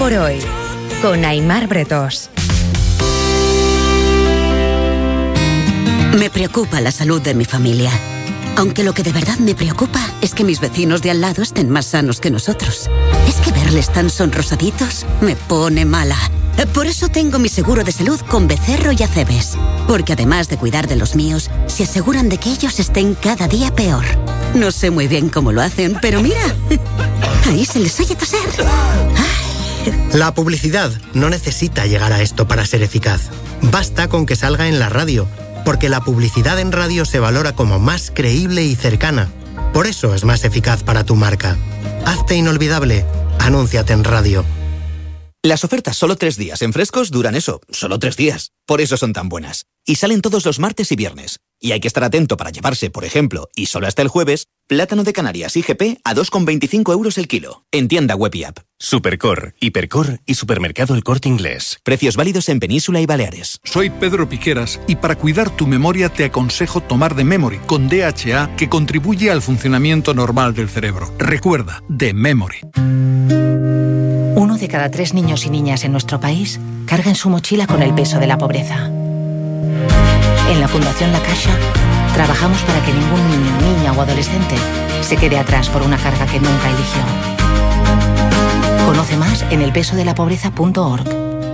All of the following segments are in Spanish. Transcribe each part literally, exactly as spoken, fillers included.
por hoy, con Aimar Bretos. Me preocupa la salud de mi familia. Aunque lo que de verdad me preocupa es que mis vecinos de al lado estén más sanos que nosotros. Es que verles tan sonrosaditos me pone mala. Por eso tengo mi seguro de salud con Becerro y Acebes. Porque además de cuidar de los míos, se aseguran de que ellos estén cada día peor. No sé muy bien cómo lo hacen, pero mira, ahí se les oye toser. Ay. La publicidad no necesita llegar a esto para ser eficaz. Basta con que salga en la radio, porque la publicidad en radio se valora como más creíble y cercana. Por eso es más eficaz para tu marca. Hazte inolvidable. Anúnciate en radio. Las ofertas solo tres días en Frescos duran eso, solo tres días. Por eso son tan buenas. Y salen todos los martes y viernes. Y hay que estar atento para llevarse, por ejemplo, y solo hasta el jueves, plátano de Canarias I G P a dos con veinticinco euros el kilo. En tienda web y app. Supercor, Hipercor y Supermercado El Corte Inglés. Precios válidos en Península y Baleares. Soy Pedro Piqueras y para cuidar tu memoria te aconsejo tomar The Memory con D H A, que contribuye al funcionamiento normal del cerebro. Recuerda, The Memory. Uno de cada tres niños y niñas en nuestro país carga en su mochila con el peso de la pobreza. En la Fundación La Caixa trabajamos para que ningún niño, niña o adolescente se quede atrás por una carga que nunca eligió. Conoce más en el peso de la pobreza punto org.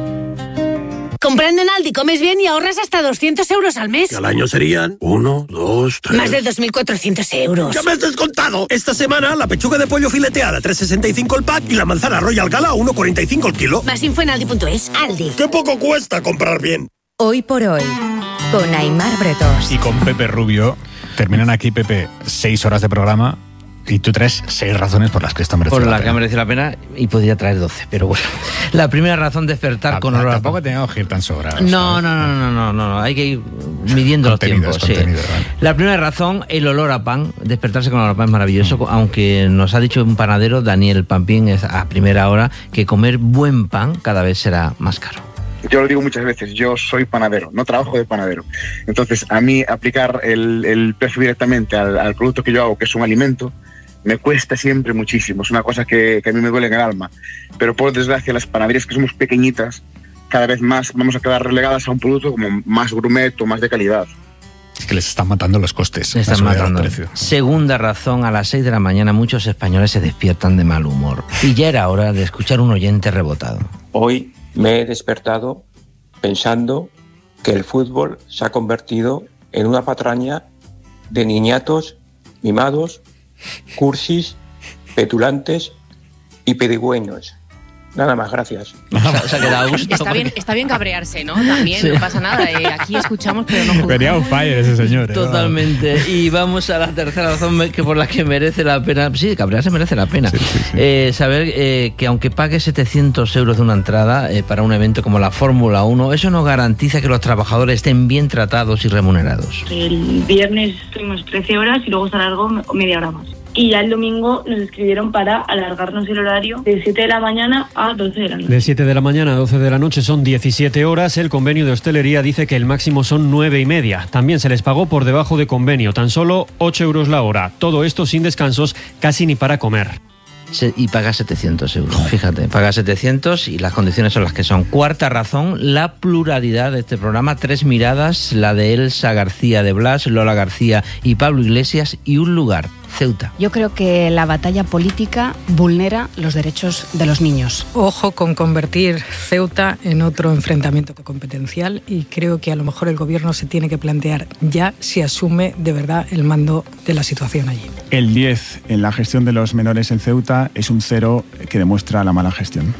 Comprando en Aldi comes bien y ahorras hasta doscientos euros al mes. Que al año serían uno, dos, tres... Más de dos mil cuatrocientos euros. ¡Ya me has descontado! Esta semana la pechuga de pollo fileteada tres sesenta y cinco el pack y la manzana Royal Gala uno cuarenta y cinco el kilo. Más info en aldi punto es. Aldi. ¡Qué poco cuesta comprar bien! Hoy por hoy, con Aimar Bretos. Y con Pepe Rubio. Terminan aquí, Pepe, seis horas de programa. Y tú traes seis razones por las que esto merece por la la pena. que merece la pena, y podría traer doce, pero bueno. La primera razón, despertar Ah, con olor a pan. Tampoco teníamos que ir tan sobrados. No, no, no, no, no, no, no, hay que ir midiendo los tiempos. Sí. Vale. La primera razón, el olor a pan. Despertarse con olor a pan es maravilloso, mm. aunque nos ha dicho un panadero, Daniel Pampín, a primera hora, que comer buen pan cada vez será más caro. Yo lo digo muchas veces, yo soy panadero, no trabajo de panadero. Entonces, a mí aplicar el, el precio directamente al, al producto que yo hago, que es un alimento, me cuesta siempre muchísimo. Es una cosa que, que a mí me duele en el alma. Pero por desgracia, las panaderías que somos pequeñitas, cada vez más vamos a quedar relegadas a un producto como más gourmet o más de calidad. Es que les están matando los costes. Les están matando. Segunda razón, a las seis de la mañana muchos españoles se despiertan de mal humor. Y ya era hora de escuchar un oyente rebotado. Hoy me he despertado pensando que el fútbol se ha convertido en una patraña de niñatos mimados, cursis, petulantes y pedigüeños. Nada más, gracias. O sea, que da gusto. Está bien, está bien cabrearse, ¿no? También, sí. No pasa nada. Eh, aquí escuchamos, pero no juzgamos. Venía un fire ese señor. ¿eh? Totalmente. Y vamos a la tercera razón que por la que merece la pena. Sí, cabrearse merece la pena. Sí, sí, sí. Eh, saber eh, que aunque pague setecientos euros de una entrada eh, para un evento como la Fórmula uno, eso no garantiza que los trabajadores estén bien tratados y remunerados. El viernes estuvimos trece horas y luego se alargó media hora más. Y ya el domingo nos escribieron para alargarnos el horario de siete de la mañana a doce de la noche. De siete de la mañana a doce de la noche son diecisiete horas. El convenio de hostelería dice que el máximo son nueve y media. También se les pagó por debajo de convenio, tan solo ocho euros la hora. Todo esto sin descansos, casi ni para comer. Y paga setecientos euros, fíjate, paga setecientos y las condiciones son las que son. Cuarta razón, la pluralidad de este programa, tres miradas, la de Elsa García de Blas, Lola García y Pablo Iglesias, y un lugar, Ceuta. Yo creo que la batalla política vulnera los derechos de los niños. Ojo con convertir Ceuta en otro enfrentamiento competencial, y creo que a lo mejor el gobierno se tiene que plantear ya si asume de verdad el mando de la situación allí. El diez en la gestión de los menores en Ceuta es un cero que demuestra la mala gestión.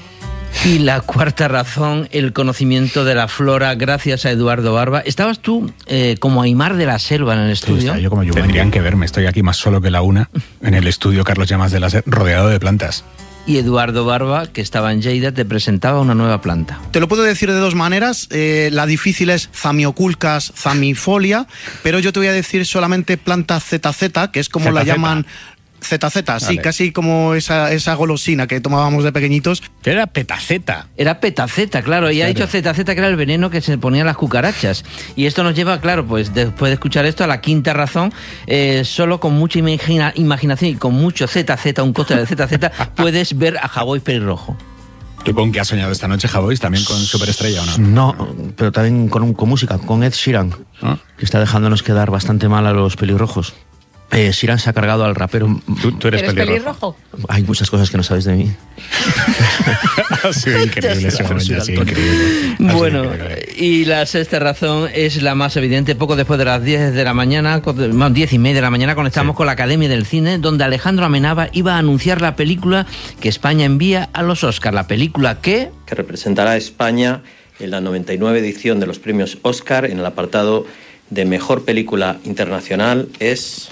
Y la cuarta razón, el conocimiento de la flora, gracias a Eduardo Barba. ¿Estabas tú eh, como Aimar de la Selva en el estudio? Sí, yo como yo. Tendrían que verme, estoy aquí más solo que la una, en el estudio Carlos Llamas de la Selva, rodeado de plantas. Y Eduardo Barba, que estaba en Lleida, te presentaba una nueva planta. Te lo puedo decir de dos maneras. Eh, la difícil es Zamioculcas zamifolia, pero yo te voy a decir solamente planta Z Z, que es como la llaman... Z Z, sí, vale. Casi como esa, esa golosina que tomábamos de pequeñitos. Pero era petaceta. Era petaceta, claro, y ha dicho Z Z, que era el veneno que se ponían las cucarachas. Y esto nos lleva, claro, pues después de escuchar esto, a la quinta razón. Eh, solo con mucha imagina, imaginación y con mucho Z Z, un cóctel de Z Z, puedes ver a Hawái pelirrojo. ¿Tú con qué has soñado esta noche, Javois? ¿También con Superestrella o no? No, pero también con, con música, con Ed Sheeran, ¿Ah? que está dejándonos quedar bastante mal a los pelirrojos. Eh, Sheeran se ha cargado al rapero. ¿Tú, tú eres, ¿Eres pelirrojo? pelirrojo? Hay muchas cosas que no sabéis de mí. Ha sido increíble ese momento, ha sido increíble. Bueno, y la sexta razón es la más evidente. Poco después de las diez de la mañana, más diez y media de la mañana, conectamos sí. con la Academia del Cine, donde Alejandro Amenábar iba a anunciar la película que España envía a los Oscar. La película que... que representará a España en la noventa y nueve edición de los premios Oscar. En el apartado de Mejor Película Internacional es...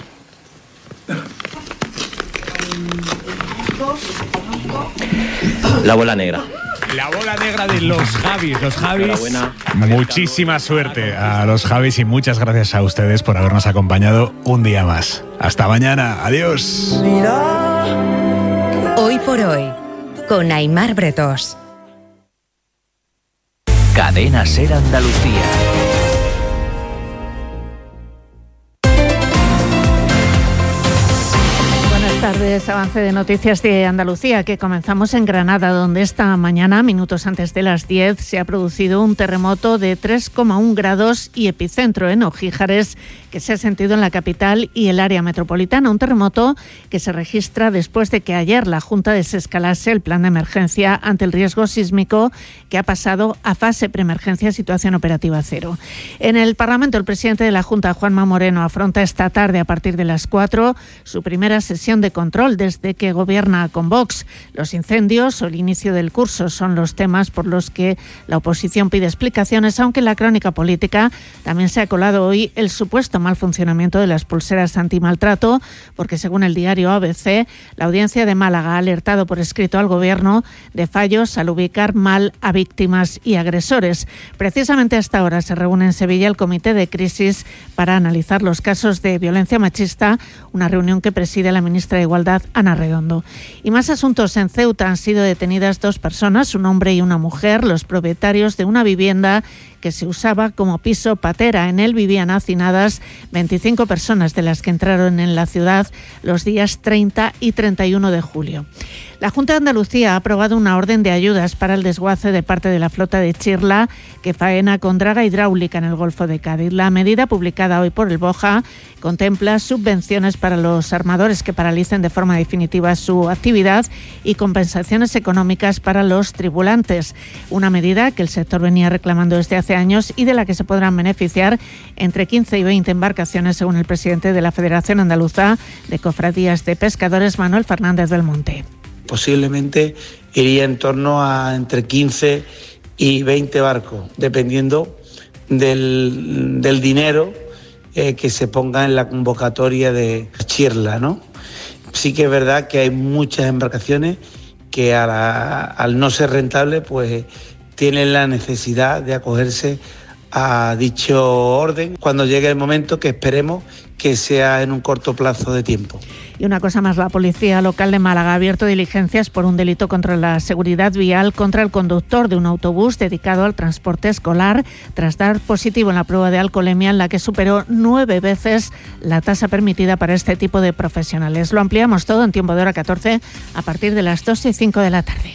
La bola negra. La bola negra de los Javis. Los Javis, muchísima suerte a los Javis y muchas gracias a ustedes por habernos acompañado un día más. Hasta mañana. Adiós. Hoy por hoy, con Aimar Bretos. Cadena Ser Andalucía. Buenas tardes, avance de noticias de Andalucía, que comenzamos en Granada, donde esta mañana, minutos antes de las diez, se ha producido un terremoto de tres coma uno grados y epicentro en Ojíjares, que se ha sentido en la capital y el área metropolitana. Un terremoto que se registra después de que ayer la Junta desescalase el plan de emergencia ante el riesgo sísmico, que ha pasado a fase preemergencia, situación operativa cero. En el Parlamento, el presidente de la Junta, Juanma Moreno, afronta esta tarde, a partir de las cuatro, su primera sesión de control desde que gobierna con Vox. Los incendios o el inicio del curso son los temas por los que la oposición pide explicaciones, aunque en la crónica política también se ha colado hoy el supuesto mal funcionamiento de las pulseras antimaltrato, porque según el diario A B C, la Audiencia de Málaga ha alertado por escrito al Gobierno de fallos al ubicar mal a víctimas y agresores. Precisamente a esta hora se reúne en Sevilla el Comité de Crisis para analizar los casos de violencia machista, una reunión que preside la ministra de Igualdad, Ana Redondo. Y más asuntos. En Ceuta han sido detenidas dos personas, un hombre y una mujer, los propietarios de una vivienda que se usaba como piso patera. En él vivían hacinadas veinticinco personas, de las que entraron en la ciudad los días treinta y treinta y uno de julio. La Junta de Andalucía ha aprobado una orden de ayudas para el desguace de parte de la flota de Chirla, que faena con draga hidráulica en el Golfo de Cádiz. La medida, publicada hoy por el BOJA, contempla subvenciones para los armadores que paralicen de forma definitiva su actividad y compensaciones económicas para los tripulantes. Una medida que el sector venía reclamando desde hace años y de la que se podrán beneficiar entre quince y veinte embarcaciones, según el presidente de la Federación Andaluza de Cofradías de Pescadores, Manuel Fernández del Monte. Posiblemente iría en torno a entre quince y veinte barcos, dependiendo del, del dinero eh, que se ponga en la convocatoria de Chirla, ¿no? Sí que es verdad que hay muchas embarcaciones que a la, al no ser rentable, pues tienen la necesidad de acogerse a dicho orden cuando llegue el momento, que esperemos que sea en un corto plazo de tiempo. Y una cosa más, la Policía Local de Málaga ha abierto diligencias por un delito contra la seguridad vial contra el conductor de un autobús dedicado al transporte escolar, tras dar positivo en la prueba de alcoholemia, en la que superó nueve veces la tasa permitida para este tipo de profesionales. Lo ampliamos todo en Tiempo de Hora catorce a partir de las dos y cinco de la tarde.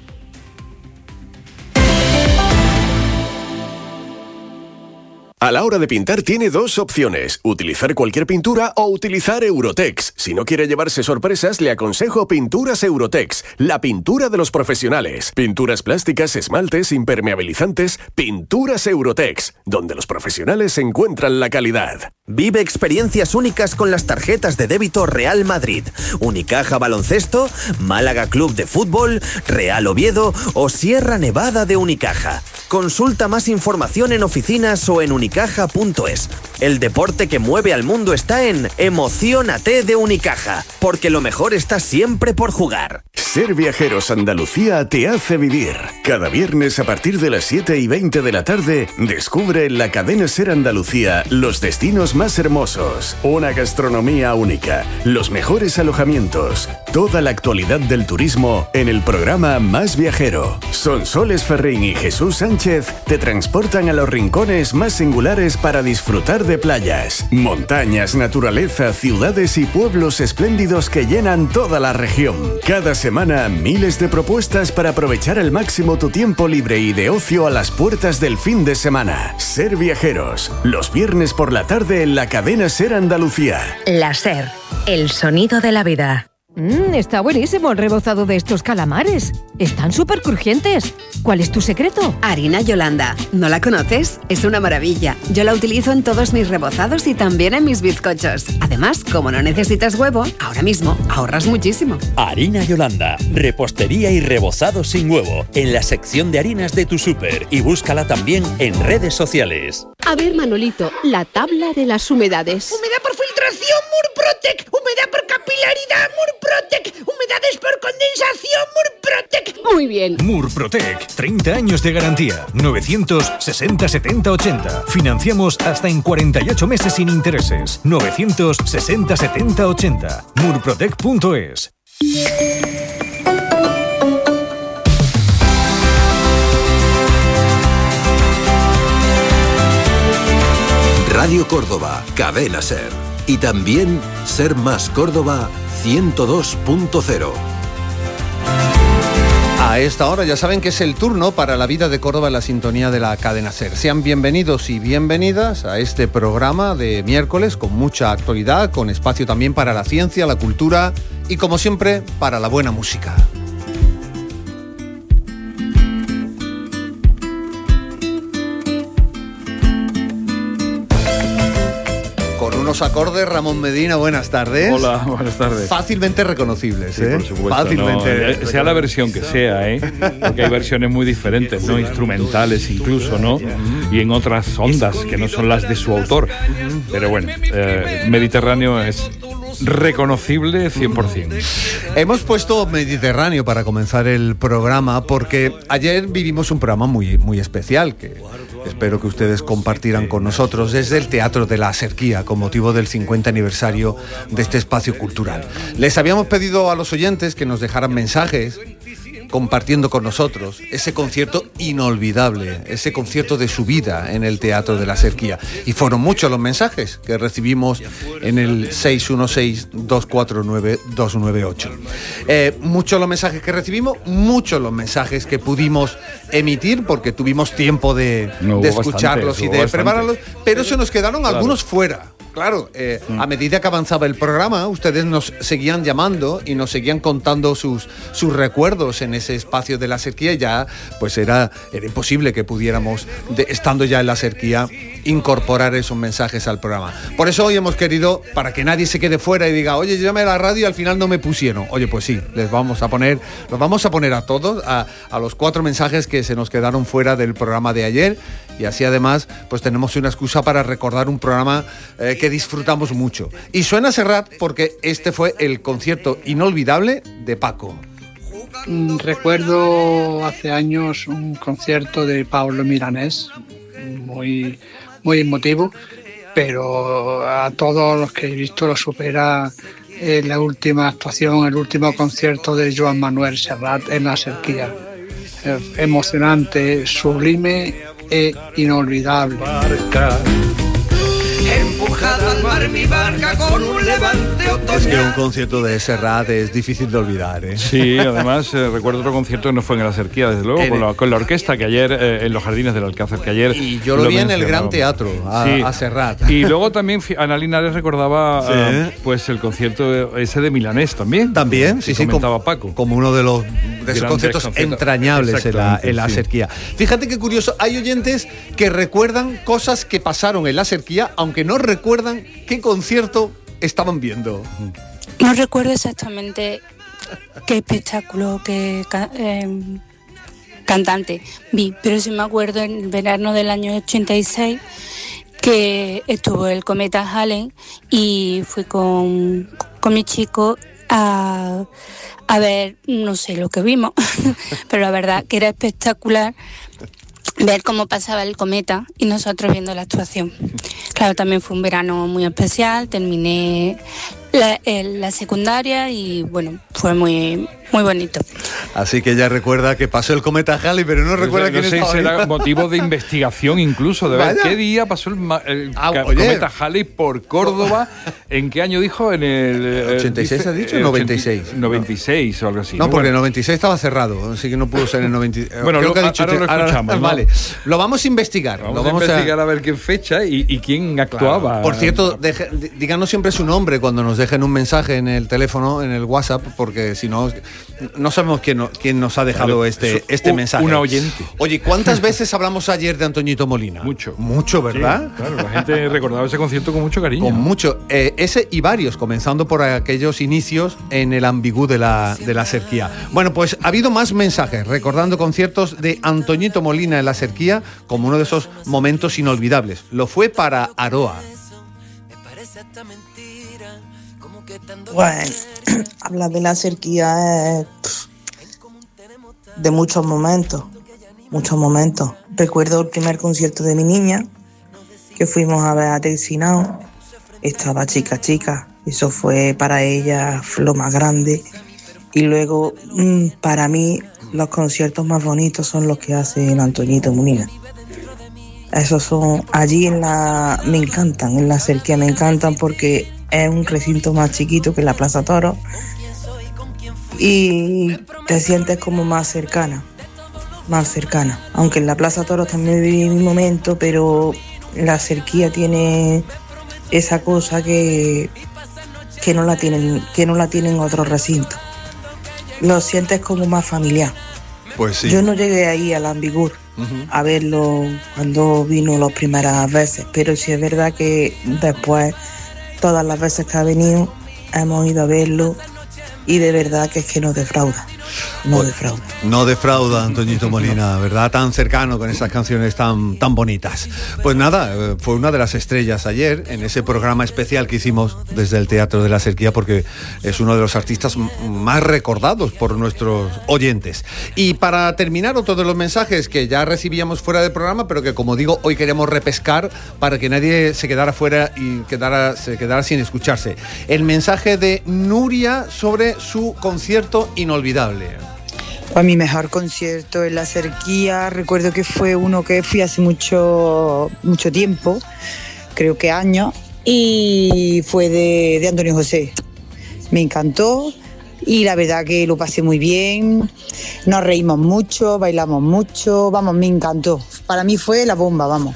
A la hora de pintar tiene dos opciones, utilizar cualquier pintura o utilizar Eurotex. Si no quiere llevarse sorpresas, le aconsejo Pinturas Eurotex, la pintura de los profesionales. Pinturas plásticas, esmaltes, impermeabilizantes, Pinturas Eurotex, donde los profesionales encuentran la calidad. Vive experiencias únicas con las tarjetas de débito Real Madrid, Unicaja Baloncesto, Málaga Club de Fútbol, Real Oviedo o Sierra Nevada de Unicaja. Consulta más información en oficinas o en unicaja punto es. El deporte que mueve al mundo está en Emociónate de Unicaja, porque lo mejor está siempre por jugar. Ser Viajeros Andalucía te hace vivir. Cada viernes a partir de las siete y veinte de la tarde, descubre en la cadena Ser Andalucía los destinos más hermosos, una gastronomía única, los mejores alojamientos, toda la actualidad del turismo en el programa Más Viajero. Sonsoles Ferrín y Jesús Sánchez te transportan a los rincones más singulares espectaculares para disfrutar de playas, montañas, naturaleza, ciudades y pueblos espléndidos que llenan toda la región. Cada semana, miles de propuestas para aprovechar al máximo tu tiempo libre y de ocio a las puertas del fin de semana. Ser Viajeros, los viernes por la tarde en la cadena Ser Andalucía. La Ser, el sonido de la vida. Mmm, está buenísimo el rebozado de estos calamares. Están súper crujientes. ¿Cuál es tu secreto? Harina Yolanda. ¿No la conoces? Es una maravilla. Yo la utilizo en todos mis rebozados y también en mis bizcochos. Además, como no necesitas huevo, ahora mismo ahorras muchísimo. Harina Yolanda. Repostería y rebozado sin huevo. En la sección de harinas de tu súper. Y búscala también en redes sociales. A ver, Manolito, la tabla de las humedades. Humedad por filtración, Murprotec. Humedad por capilaridad, Murprotec. Humedades por condensación, Murprotec. Muy bien. Murprotec, treinta años de garantía. novecientos sesenta setenta ochenta. Financiamos hasta en cuarenta y ocho meses sin intereses. novecientos sesenta setenta ochenta. murprotec punto es. Radio Córdoba, Cadena Ser. Y también Ser Más Córdoba ciento dos punto cero. A esta hora ya saben que es el turno para la vida de Córdoba en la sintonía de la cadena SER. Sean bienvenidos y bienvenidas a este programa de miércoles con mucha actualidad, con espacio también para la ciencia, la cultura y, como siempre, para la buena música. Unos acordes, Ramón Medina, buenas tardes. Hola, buenas tardes. Fácilmente reconocibles, sí, ¿eh? por supuesto. Fácilmente. No, sea la versión que sea, ¿eh? Porque hay versiones muy diferentes, ¿no? Instrumentales incluso, ¿no? Y en otras ondas que no son las de su autor. Pero bueno, eh, Mediterráneo es reconocible cien por ciento. Hemos puesto Mediterráneo para comenzar el programa porque ayer vivimos un programa muy, muy especial que espero que ustedes compartirán con nosotros desde el Teatro de la Serquía con motivo del cincuenta aniversario de este espacio cultural. Les habíamos pedido a los oyentes que nos dejaran mensajes compartiendo con nosotros ese concierto inolvidable, ese concierto de su vida en el Teatro de la Serquía. Y fueron muchos los mensajes que recibimos en el seis uno seis, dos cuatro nueve, dos nueve ocho. Eh, muchos los mensajes que recibimos, muchos los mensajes que pudimos emitir, porque tuvimos tiempo de, no, de escucharlos bastante, y de bastante. prepararlos, pero se nos quedaron claro. algunos fuera. Claro, eh, mm. a medida que avanzaba el programa, ustedes nos seguían llamando y nos seguían contando sus, sus recuerdos en ese espacio de la Serquía y ya pues era, era imposible que pudiéramos, de, estando ya en la Serquía, incorporar esos mensajes al programa. Por eso hoy hemos querido, para que nadie se quede fuera y diga, oye, yo llamé a la radio y al final no me pusieron. Oye, pues sí, les vamos a poner, los vamos a poner a todos, a, a los cuatro mensajes que se nos quedaron fuera del programa de ayer, y así además pues tenemos una excusa para recordar un programa eh, que disfrutamos mucho. Y suena Serrat porque este fue el concierto inolvidable de Paco. Recuerdo hace años un concierto de Pablo Milanés, muy, muy emotivo, pero a todos los que he visto lo supera eh, la última actuación, el último concierto de Joan Manuel Serrat en la Serquía. Eh, emocionante, sublime e inolvidable. Empujada al mar mi barca con un levante otoñal. Es que un concierto de Serrat es difícil de olvidar, ¿eh? Sí, además eh, recuerdo otro concierto que no fue en la Serquía, desde luego, con la, con la orquesta que ayer, eh, en los Jardines del Alcázar, que ayer... Y yo lo, lo vi en el Gran Teatro, a, sí. a Serrat. Y luego también Ana Linares recordaba sí. uh, pues el concierto ese de Milanés también. También, sí, sí, comentaba como, Paco. Como uno de los de esos conciertos entrañables en la, en la sí. Serquía. Fíjate qué curioso, hay oyentes que recuerdan cosas que pasaron en la Serquía, aunque no recuerdan qué concierto estaban viendo. No recuerdo exactamente qué espectáculo, qué eh, cantante vi, pero sí me acuerdo en verano del año ochenta y seis que estuvo el Cometa Halley y fui con, con mi chico a, a ver, no sé lo que vimos, pero la verdad que era espectacular ver cómo pasaba el cometa y nosotros viendo la actuación. Claro, también fue un verano muy especial, terminé la, la secundaria y bueno, fue muy muy bonito. Así que ella recuerda que pasó el cometa Halley, pero no recuerda no quién sé, estaba será ahí. motivo de investigación incluso, de ver Vaya. qué día pasó el, ma- el Ah, ca- oye. cometa Halley por Córdoba, en qué año dijo, en el... eh, ¿ochenta y seis dice- has dicho? eh, noventa y seis. ochenta noventa y seis o algo así. No, porque el Bueno, noventa y seis estaba cerrado, así que no pudo ser en el noventa y seis. Bueno, Creo lo- que ha dicho ahora usted- lo escuchamos, ¿no? Vale, lo vamos a investigar. Vamos, lo vamos a investigar a... ver qué fecha y, y quién actuaba. Por cierto, deje- d- díganos siempre su nombre cuando nos dejen un mensaje en el teléfono, en el WhatsApp, porque si no, no sabemos quién, no- quién nos ha dejado Claro, este, es este un- mensaje. una oyente. Oye, ¿cuántas veces hablamos ayer de Antoñito Molina? Mucho. Mucho, ¿verdad? Sí, claro, la gente recordaba ese concierto con mucho cariño. Con mucho. Eh, ese y varios, comenzando por aquellos inicios en el ambigú de la, de la Serquía. Bueno, pues ha habido más mensajes recordando conciertos de Antoñito Molina en la Serquía como uno de esos momentos inolvidables. Lo fue para Aroa. Bueno, hablar de la Serquía es pff, de muchos momentos, muchos momentos. Recuerdo el primer concierto de mi niña, que fuimos a ver a Tercinao. Estaba chica, chica. Eso fue para ella lo más grande. Y luego, mmm, para mí, los conciertos más bonitos son los que hace el Antoñito Molina. Esos son, allí en la, me encantan, en la Serquía me encantan porque es un recinto más chiquito que la Plaza Toro y te sientes como más cercana, más cercana. Aunque en la Plaza Toro también viví mi momento, pero la Serquía tiene esa cosa que, que no la tienen, que no la tienen otros recintos. Lo sientes como más familiar. Pues sí. Yo no llegué ahí al Ambigur Uh-huh. a verlo cuando vino las primeras veces, pero sí es verdad que después, todas las veces que ha venido, hemos ido a verlo y de verdad que es que no defrauda, no Pues, defrauda. No defrauda Antoñito Molina, ¿verdad? Tan cercano con esas canciones tan, tan bonitas. Pues nada, eh, fue una de las estrellas ayer en ese programa especial que hicimos desde el Teatro de la Serquía, porque es uno de los artistas m- más recordados por nuestros oyentes. Y para terminar, otro de los mensajes que ya recibíamos fuera del programa, pero que, como digo, hoy queremos repescar para que nadie se quedara fuera y quedara, se quedara sin escucharse. El mensaje de Nuria sobre su concierto inolvidable. Pues mi mejor concierto en la Serquía, recuerdo que fue uno que fui hace mucho, mucho tiempo, creo que años, y fue de, de Antonio José. Me encantó y la verdad que lo pasé muy bien, nos reímos mucho, bailamos mucho, vamos, me encantó. Para mí fue la bomba, vamos.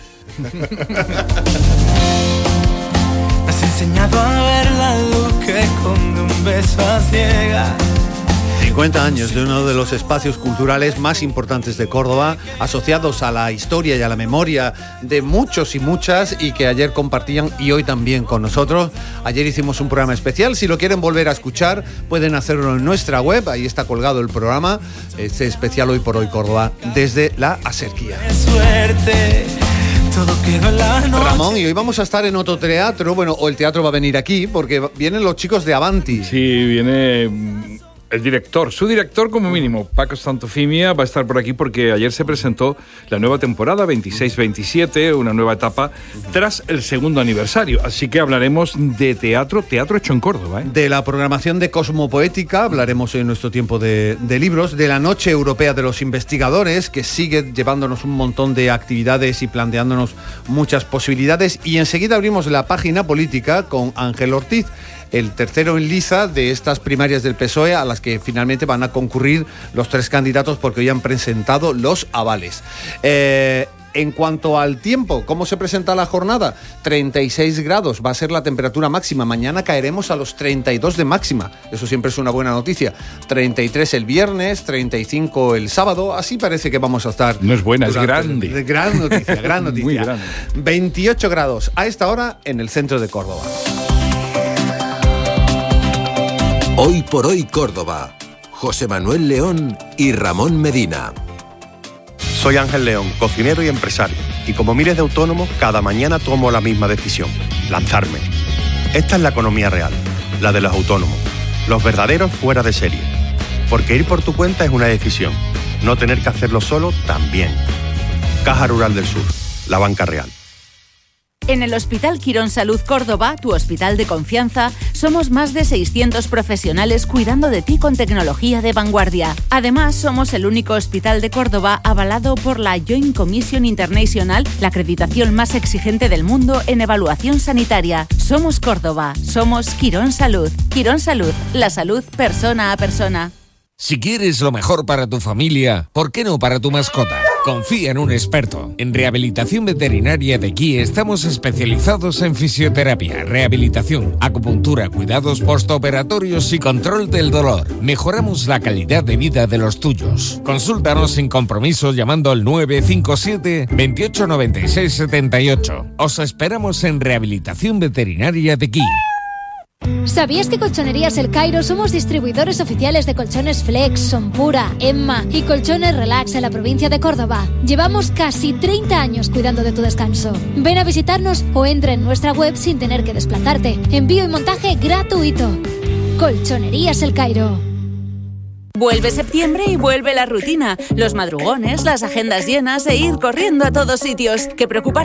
Me has enseñado a ver la luz que esconde un beso a ciegas. cincuenta años de uno de los espacios culturales más importantes de Córdoba, asociados a la historia y a la memoria de muchos y muchas, y que ayer compartían y hoy también con nosotros. Ayer hicimos un programa especial. Si lo quieren volver a escuchar, pueden hacerlo en nuestra web. Ahí está colgado el programa, este especial Hoy por Hoy Córdoba, desde la Aserquía. Suerte, todo quedó en la noche. Ramón, y hoy vamos a estar en otro teatro, bueno, o el teatro va a venir aquí, porque vienen los chicos de Avanti. Sí, viene mm, el director, su director como mínimo, Paco Santofimia, va a estar por aquí porque ayer se presentó la nueva temporada veintiséis veintisiete, una nueva etapa tras el segundo aniversario. Así que hablaremos de teatro, teatro hecho en Córdoba, ¿eh? De la programación de Cosmopoética, hablaremos en nuestro tiempo de, de libros, de la Noche Europea de los Investigadores, que sigue llevándonos un montón de actividades y planteándonos muchas posibilidades. Y enseguida abrimos la página política con Ángel Ortiz, el tercero en liza de estas primarias del P S O E, a las que finalmente van a concurrir los tres candidatos porque hoy han presentado los avales. Eh, en cuanto al tiempo, ¿cómo se presenta la jornada? treinta y seis grados va a ser la temperatura máxima. Mañana caeremos a los treinta y dos de máxima. Eso siempre es una buena noticia. treinta y tres el viernes, treinta y cinco el sábado. Así parece que vamos a estar. No es buena, es durante- grande. de Gran noticia, gran noticia. Muy grande. veintiocho grados a esta hora en el centro de Córdoba. Hoy por Hoy Córdoba. José Manuel León y Ramón Medina. Soy Ángel León, cocinero y empresario, y como miles de autónomos, cada mañana tomo la misma decisión: lanzarme. Esta es la economía real, la de los autónomos, los verdaderos fuera de serie. Porque ir por tu cuenta es una decisión, no tener que hacerlo solo también. Caja Rural del Sur, la banca real. En el Hospital Quirón Salud Córdoba, tu hospital de confianza, somos más de seiscientos profesionales cuidando de ti con tecnología de vanguardia. Además, somos el único hospital de Córdoba avalado por la Joint Commission International, la acreditación más exigente del mundo en evaluación sanitaria. Somos Córdoba, somos Quirón Salud. Quirón Salud, la salud persona a persona. Si quieres lo mejor para tu familia, ¿por qué no para tu mascota? Confía en un experto. En Rehabilitación Veterinaria de Guí estamos especializados en fisioterapia, rehabilitación, acupuntura, cuidados postoperatorios y control del dolor. Mejoramos la calidad de vida de los tuyos. Consúltanos sin compromiso llamando al nueve cinco siete, veintiocho noventa y seis setenta y ocho. Os esperamos en Rehabilitación Veterinaria de Guí. ¿Sabías que Colchonerías El Cairo somos distribuidores oficiales de colchones Flex, Sonpura, Emma y colchones Relax en la provincia de Córdoba? Llevamos casi treinta años cuidando de tu descanso. Ven a visitarnos o entra en nuestra web sin tener que desplazarte. Envío y montaje gratuito. Colchonerías El Cairo. Vuelve septiembre y vuelve la rutina, los madrugones, las agendas llenas e ir corriendo a todos sitios. Que preocupar